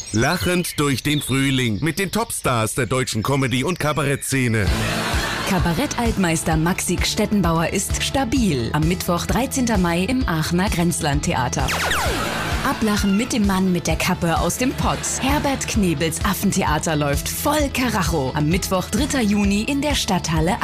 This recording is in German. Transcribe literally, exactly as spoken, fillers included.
Lachend durch den Frühling mit den Topstars der deutschen Comedy- und Kabarettszene. Kabarett-Altmeister Maxi Stettenbauer ist stabil. Am Mittwoch, dreizehnten Mai im Aachener Grenzlandtheater. Ablachen mit dem Mann mit der Kappe aus dem Pott. Herbert Knebels Affentheater läuft voll Karacho. Am Mittwoch, dritten Juni in der Stadthalle